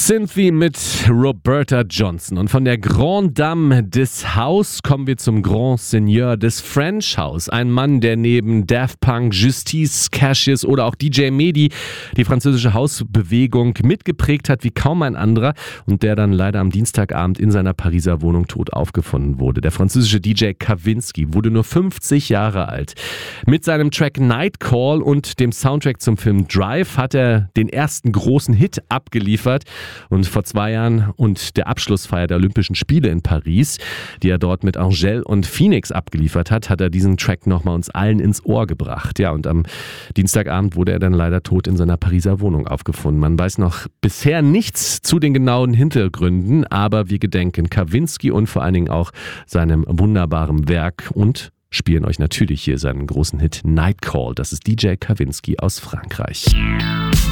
Cynthia mit Roberta Johnson. Und von der Grande Dame des House kommen wir zum Grand Seigneur des French House. Ein Mann, der neben Daft Punk, Justice, Cassius oder auch DJ Mehdi die französische Hausbewegung mitgeprägt hat wie kaum ein anderer und der dann leider am Dienstagabend in seiner Pariser Wohnung tot aufgefunden wurde. Der französische DJ Kavinsky wurde nur 50 Jahre alt. Mit seinem Track Night Call und dem Soundtrack zum Film Drive hat er den ersten großen Hit abgeliefert. Und vor 2 Jahren und der Abschlussfeier der Olympischen Spiele in Paris, die er dort mit Angèle und Phoenix abgeliefert hat, hat er diesen Track nochmal uns allen ins Ohr gebracht. Ja, und am Dienstagabend wurde er dann leider tot in seiner Pariser Wohnung aufgefunden. Man weiß noch bisher nichts zu den genauen Hintergründen, aber wir gedenken Kavinsky und vor allen Dingen auch seinem wunderbaren Werk und spielen euch natürlich hier seinen großen Hit Night Call. Das ist DJ Kavinsky aus Frankreich.